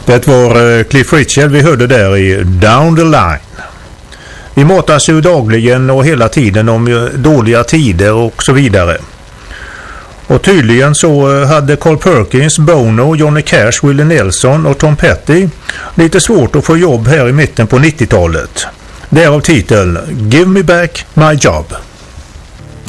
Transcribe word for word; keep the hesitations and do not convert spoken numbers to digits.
Det var Cliff Richard vi hörde där i Down the Line. Vi matas ju dagligen och hela tiden om dåliga tider och så vidare. Och tydligen så hade Carl Perkins, Bono, Johnny Cash, Willie Nelson och Tom Petty lite svårt att få jobb här i mitten på nittiotalet. Därav titeln Give Me Back My Job.